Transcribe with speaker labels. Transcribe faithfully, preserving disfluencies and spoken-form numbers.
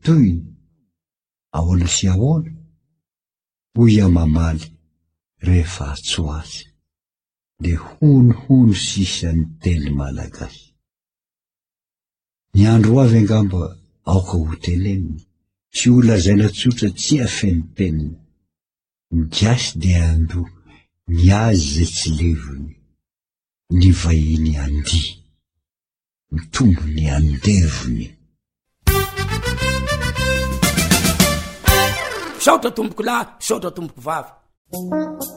Speaker 1: toyny ahoana sy ahoana hoy amamaly rehefa atso azy de honohono sisan'ny teny malagasy. Ny andro avy angamba aoka ho teneniny, tsy ho lazaina tsotra tsy afeny peniny. Ny gasy de ando ny azy zay tsy levony, ny vahiny andi, ny tombony andevony.
Speaker 2: Saotra tomboko lahy, saotra tomboko vavy.